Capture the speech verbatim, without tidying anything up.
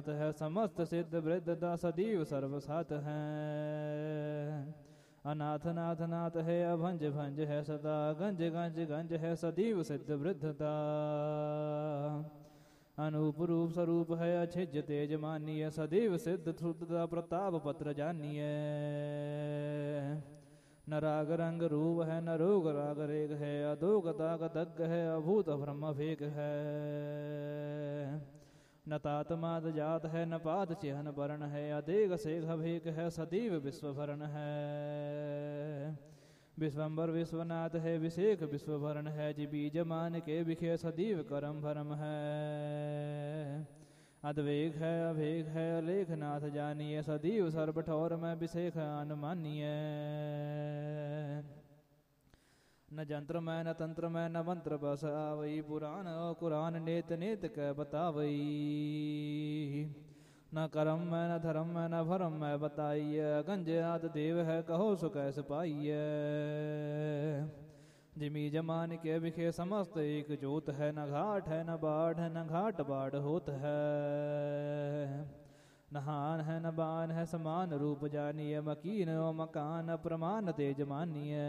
है समस्त सिद्ध वृद्ध दा सदैव सर्वसात है। अनाथ नाथ नाथ है अभंज भंज है सदा गंज गंज गंज है सदैव सिद्ध वृद्धता। अनूप रूप स्वरूप है अछिज तेज मानिय सदैव सिद्ध शुद्धता प्रताप पत्र जानिय। न राग रंग रूप है न रोग राग रेग है अधोगता गदग है अभूत ब्रह्म भेग है। न तात मात जात है न पात चिहन वर्ण है अदेग सेघ भेक है सदैव विश्वभरण है। विश्वम्बर विश्वनाथ है विशेख विश्वभरण है जिबीज मान के विखे सदैव करम भरम है। अद्वेग है अभेग है अलेखनाथ जानिए सदैव सर्वठौर में विशेख अनुमानिय। न जंत्र में न तंत्र में न मंत्र बस आवई पुराण कुरान नेत नेत क बतावई। न करम में न धर्म में न भरम में बताइय गंज आद देव है कहो सो कैस पाइय। जिमी जमान के विखे समस्त एक जोत है न घाट है न बाढ़ है न घाट बाढ़ होत है। नहान है न बान है समान रूप जानिय मकीन मकान प्रमाण तेज मानिय।